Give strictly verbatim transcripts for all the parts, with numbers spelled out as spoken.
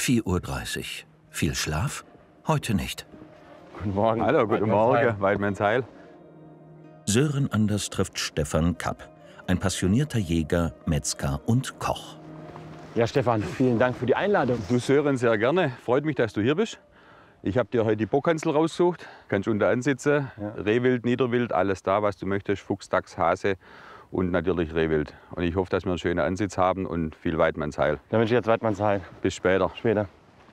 vier Uhr dreißig. Viel Schlaf? Heute nicht. Guten Morgen. Hallo, guten Morgen, Weidmannsheil. Sören Anders trifft Stefan Kapp, ein passionierter Jäger, Metzger und Koch. Ja, Stefan, vielen Dank für die Einladung. Du, Sören, sehr gerne. Freut mich, dass du hier bist. Ich habe dir heute die Bockhansel rausgesucht. Kannst unter ansitzen. Ja. Rehwild, Niederwild, alles da, was du möchtest. Fuchs, Dachs, Hase und natürlich Rehwild. Und ich hoffe, dass wir einen schönen Ansitz haben und viel Weidmannsheil. Dann wünsche ich jetzt Weidmannsheil. Bis später. Später.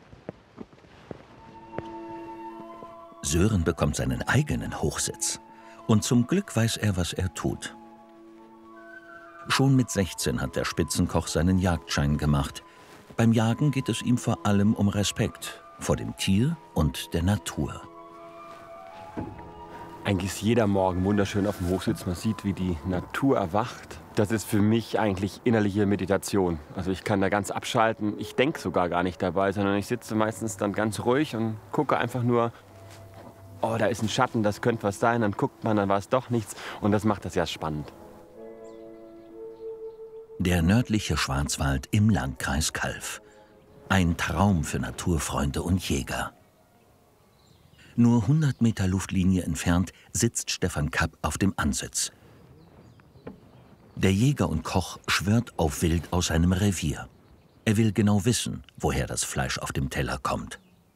Sören bekommt seinen eigenen Hochsitz. Und zum Glück weiß er, was er tut. Schon mit sechzehn hat der Spitzenkoch seinen Jagdschein gemacht. Beim Jagen geht es ihm vor allem um Respekt vor dem Tier und der Natur. Eigentlich ist jeder Morgen wunderschön auf dem Hochsitz. Man sieht, wie die Natur erwacht. Das ist für mich eigentlich innerliche Meditation. Also ich kann da ganz abschalten. Ich denke sogar gar nicht dabei, sondern ich sitze meistens dann ganz ruhig und gucke einfach nur, oh, da ist ein Schatten, das könnte was sein. Dann guckt man, dann war es doch nichts. Und das macht das ja spannend. Der nördliche Schwarzwald im Landkreis Calw. Ein Traum für Naturfreunde und Jäger. Nur hundert Meter Luftlinie entfernt sitzt Stefan Kapp auf dem Ansitz. Der Jäger und Koch schwört auf Wild aus seinem Revier. Er will genau wissen, woher das Fleisch auf dem Teller kommt.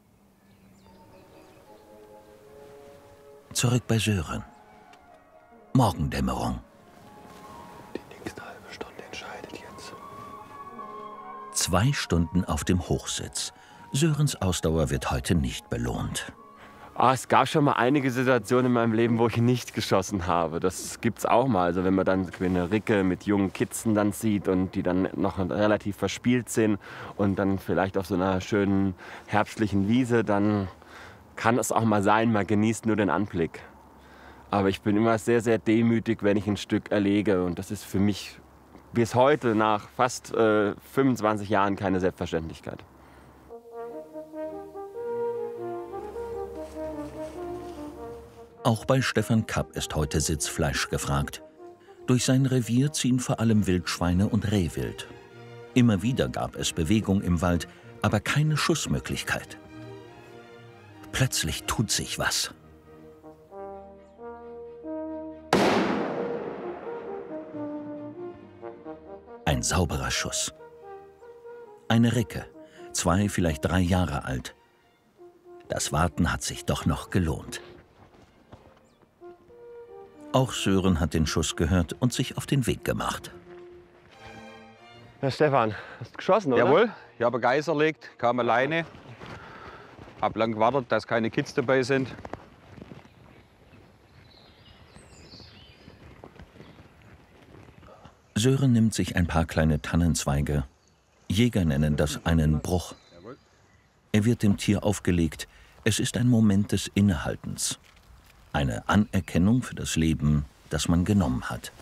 Zurück bei Sören. Morgendämmerung. Die nächste halbe Stunde entscheidet jetzt. Zwei Stunden auf dem Hochsitz. Sörens Ausdauer wird heute nicht belohnt. Ah, es gab schon mal einige Situationen in meinem Leben, wo ich nicht geschossen habe. Das gibt's auch mal. Also wenn man dann eine Ricke mit jungen Kitzen dann sieht und die dann noch relativ verspielt sind und dann vielleicht auf so einer schönen herbstlichen Wiese, dann kann es auch mal sein, man genießt nur den Anblick. Aber ich bin immer sehr, sehr demütig, wenn ich ein Stück erlege. Und das ist für mich bis heute nach fast äh, fünfundzwanzig Jahren keine Selbstverständlichkeit. Auch bei Stefan Kapp ist heute Sitzfleisch gefragt. Durch sein Revier ziehen vor allem Wildschweine und Rehwild. Immer wieder gab es Bewegung im Wald, aber keine Schussmöglichkeit. Plötzlich tut sich was. Ein sauberer Schuss. Eine Ricke, zwei, vielleicht drei Jahre alt. Das Warten hat sich doch noch gelohnt. Auch Sören hat den Schuss gehört und sich auf den Weg gemacht. Herr Stefan, hast du geschossen, oder? Jawohl, ich habe Geiß erlegt, kam alleine. Hab lang gewartet, dass keine Kids dabei sind. Sören nimmt sich ein paar kleine Tannenzweige. Jäger nennen das einen Bruch. Er wird dem Tier aufgelegt. Es ist ein Moment des Innehaltens. Eine Anerkennung für das Leben, das man genommen hat.